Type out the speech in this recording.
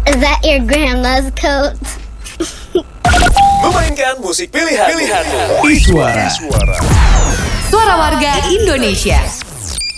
Is that your grandma's coat? Memainkan musik pilihanmu. Iswara. Suara warga Indonesia.